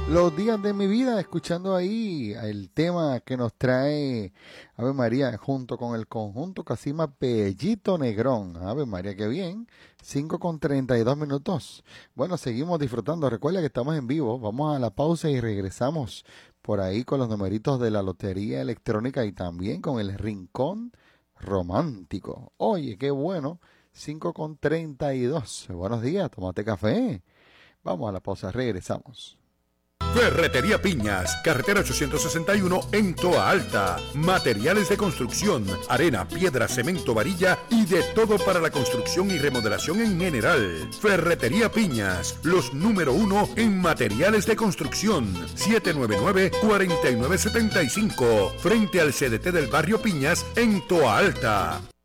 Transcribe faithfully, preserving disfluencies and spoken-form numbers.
Los días de mi vida, escuchando ahí el tema que nos trae Ave María junto con el conjunto Casima Bellito Negrón. Ave María, qué bien. cinco con treinta y dos minutos. Bueno, seguimos disfrutando. Recuerda que estamos en vivo. Vamos a la pausa y regresamos por ahí con los numeritos de la lotería electrónica y también con el rincón romántico. Oye, qué bueno. cinco con treinta y dos. Buenos días, tómate café. Vamos a la pausa, regresamos. Ferretería Piñas, carretera ochocientos sesenta y uno en Toa Alta. Materiales de construcción, arena, piedra, cemento, varilla y de todo para la construcción y remodelación en general. Ferretería Piñas, los número uno en materiales de construcción. siete nueve nueve, cuatro nueve siete cinco, frente al C D T del barrio Piñas en Toa Alta.